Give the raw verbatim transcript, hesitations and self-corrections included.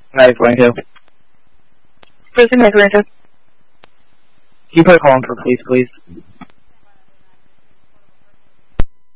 nine four two. Prison nine four two. Can you put a call in for police, please?